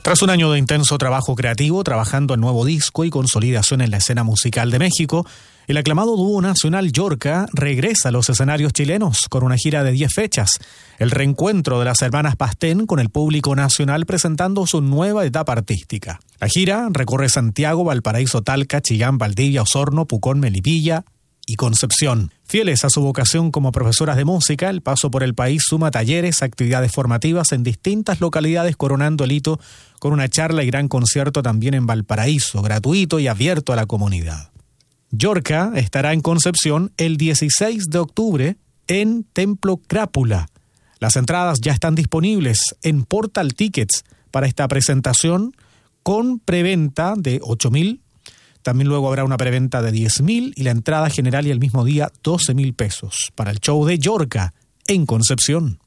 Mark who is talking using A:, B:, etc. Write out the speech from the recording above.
A: Tras un año de intenso trabajo creativo, trabajando en nuevo disco y consolidación en la escena musical de México, el aclamado dúo nacional Llorca regresa a los escenarios chilenos con una gira de 10 fechas. El reencuentro de las hermanas Pastén con el público nacional presentando su nueva etapa artística. La gira recorre Santiago, Valparaíso, Talca, Chillán, Valdivia, Osorno, Pucón, Melipilla y Concepción. Fieles a su vocación como profesoras de música, el paso por el país suma talleres, actividades formativas en distintas localidades, coronando el hito con una charla y gran concierto también en Valparaíso, gratuito y abierto a la comunidad. Llorca estará en Concepción el 16 de octubre en Templo Crápula. Las entradas ya están disponibles en Portal Tickets para esta presentación con preventa de 8.000. También luego habrá una preventa de 10.000 y la entrada general y el mismo día 12.000 pesos para el show de Llorca en Concepción.